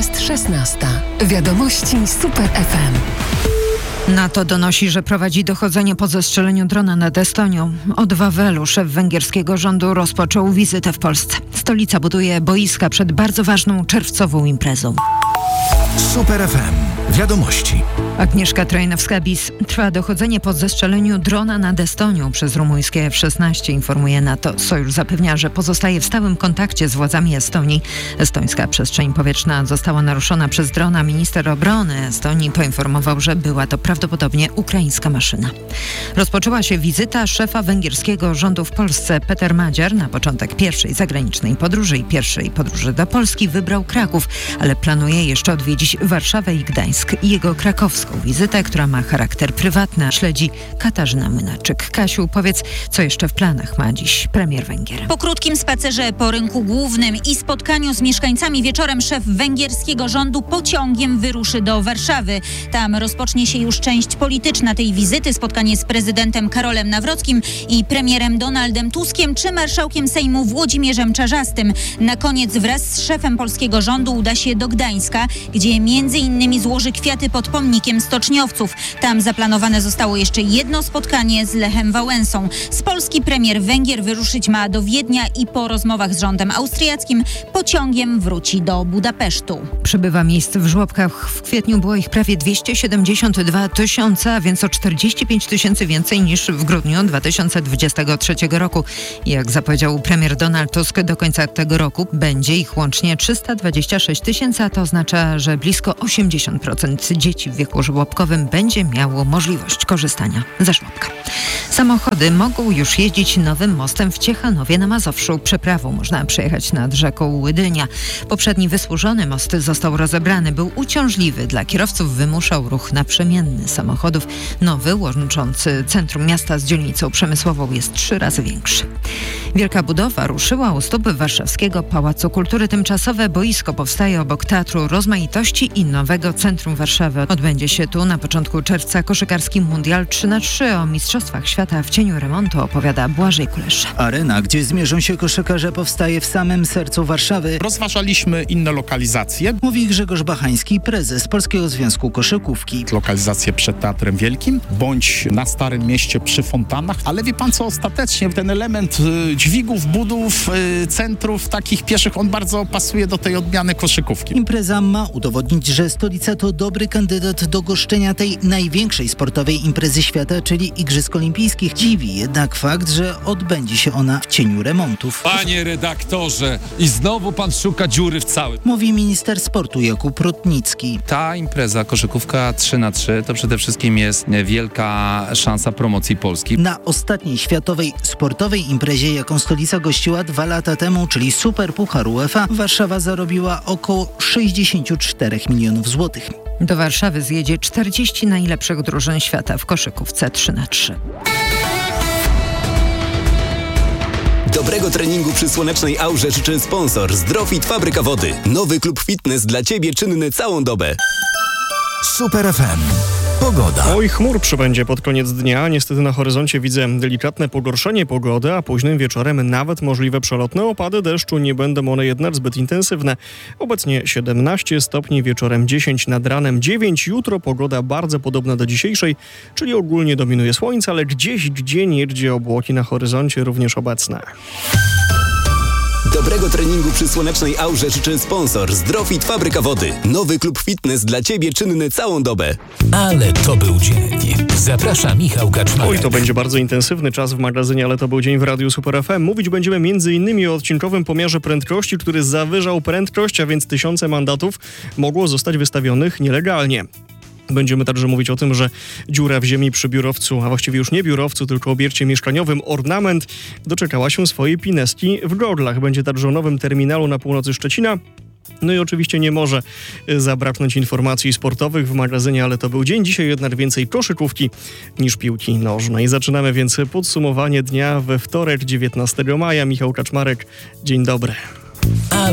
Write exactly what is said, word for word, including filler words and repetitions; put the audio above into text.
Jest szesnasta. Wiadomości Super F M. NATO donosi, że prowadzi dochodzenie po zestrzeleniu drona nad Estonią. Od Wawelu szef węgierskiego rządu rozpoczął wizytę w Polsce. Stolica buduje boiska przed bardzo ważną czerwcową imprezą. Super F M. Wiadomości. Agnieszka Trojnowska-Bis. Trwa dochodzenie po zestrzeleniu drona nad Estonią przez rumuńskie F szesnaście, informuje NATO. Sojusz zapewnia, że pozostaje w stałym kontakcie z władzami Estonii. Estońska przestrzeń powietrzna została naruszona przez drona. Minister obrony Estonii poinformował, że była to prawdopodobnie ukraińska maszyna. Rozpoczęła się wizyta szefa węgierskiego rządu w Polsce. Peter Madziar na początek pierwszej zagranicznej podróży i pierwszej podróży do Polski wybrał Kraków, ale planuje jeszcze odwiedzić Warszawę i Gdańsk. Jego krakowską wizytę, która ma charakter prywatny, śledzi Katarzyna Mynaczyk. Kasiu, powiedz, co jeszcze w planach ma dziś premier Węgier? Po krótkim spacerze po rynku głównym i spotkaniu z mieszkańcami wieczorem szef węgierskiego rządu pociągiem wyruszy do Warszawy. Tam rozpocznie się już część polityczna tej wizyty, spotkanie z prezydentem Karolem Nawrockim i premierem Donaldem Tuskiem czy marszałkiem Sejmu Włodzimierzem Czarzastym. Na koniec wraz z szefem polskiego rządu uda się do Gdańska, gdzie między innymi złoży kwiaty pod pomnikiem stoczniowców. Tam zaplanowane zostało jeszcze jedno spotkanie z Lechem Wałęsą. Z Polski premier Węgier wyruszyć ma do Wiednia i po rozmowach z rządem austriackim pociągiem wróci do Budapesztu. Przybywa miejsc w żłobkach. W kwietniu było ich prawie dwieście siedemdziesiąt dwa tysiące, a więc o czterdzieści pięć tysięcy więcej niż w grudniu dwa tysiące dwudziestego trzeciego roku. Jak zapowiedział premier Donald Tusk, do końca tego roku będzie ich łącznie trzysta dwadzieścia sześć tysięcy, a to oznacza, że blisko osiemdziesiąt procent dzieci w wieku żłobkowym będzie miało możliwość korzystania ze żłobka. Samochody mogą już jeździć nowym mostem w Ciechanowie na Mazowszu. Przeprawą można przejechać nad rzeką Łydynia. Poprzedni wysłużony most został rozebrany. Był uciążliwy. Dla kierowców wymuszał ruch naprzemienny samochodów. Nowy, łączący centrum miasta z dzielnicą przemysłową, jest trzy razy większy. Wielka budowa ruszyła u stóp warszawskiego Pałacu Kultury. Tymczasowe boisko powstaje obok Teatru Rozmaitości i nowego centrum Warszawy. Odbędzie się tu na początku czerwca koszykarski Mundial trzy na trzy. O Mistrzostwach Świata w cieniu remontu opowiada Błażej Kulesz. Arena, gdzie zmierzą się koszykarze, powstaje w samym sercu Warszawy. Rozważaliśmy inne lokalizacje. Mówi Grzegorz Bachański, prezes Polskiego Związku Koszykówki. Lokalizację przed Teatrem Wielkim, bądź na Starym Mieście przy fontannach. Ale wie pan co, ostatecznie ten element y, dźwigów, budów, y, centrów takich pieszych, on bardzo pasuje do tej odmiany koszykówki. Impreza ma udowodnić, że stolica to dobry kandydat do goszczenia tej największej sportowej imprezy świata, czyli Igrzysk Olimpijskich. Dziwi jednak fakt, że odbędzie się ona w cieniu remontów. Panie redaktorze, i znowu pan szuka dziury w całym. Mówi minister sportu Jakub Rutnicki. Ta impreza koszykówka trzy na trzy to przede wszystkim jest wielka szansa promocji Polski. Na ostatniej światowej sportowej imprezie, jaką stolica gościła dwa lata temu, czyli Super Puchar UEFA, Warszawa zarobiła około sześćdziesiąt cztery milionów złotych. Do Warszawy zjedzie czterdzieści najlepszych drużyn świata w koszykówce trzy na trzy. Dobrego treningu przy słonecznej aurze życzy sponsor Zdrofit Fabryka Wody. Nowy klub fitness dla Ciebie czynny całą dobę. Super F M. Pogoda. Oj, chmur przybędzie pod koniec dnia. Niestety na horyzoncie widzę delikatne pogorszenie pogody, a późnym wieczorem nawet możliwe przelotne opady deszczu. Nie będą one jednak zbyt intensywne. Obecnie siedemnaście stopni, wieczorem dziesięć, nad ranem dziewięć. Jutro pogoda bardzo podobna do dzisiejszej, czyli ogólnie dominuje słońce, ale gdzieś, gdzie niegdzie obłoki na horyzoncie również obecne. Dobrego treningu przy słonecznej aurze życzy sponsor Zdrofit Fabryka Wody. Nowy klub fitness dla Ciebie czynny całą dobę. Ale to był dzień. Zaprasza Michał Kaczmarek. Oj, to będzie bardzo intensywny czas w magazynie, ale to był dzień w Radiu Super F M. Mówić będziemy między innymi o odcinkowym pomiarze prędkości, który zawyżał prędkość, a więc tysiące mandatów mogło zostać wystawionych nielegalnie. Będziemy także mówić o tym, że dziura w ziemi przy biurowcu, a właściwie już nie biurowcu, tylko obiekcie mieszkaniowym Ornament doczekała się swojej pineski w Godlach. Będzie także o nowym terminalu na północy Szczecina. No i oczywiście nie może zabraknąć informacji sportowych w magazynie, ale to był dzień. Dzisiaj jednak więcej koszykówki niż piłki nożnej. Zaczynamy więc podsumowanie dnia we wtorek, dziewiętnastego maja. Michał Kaczmarek, dzień dobry.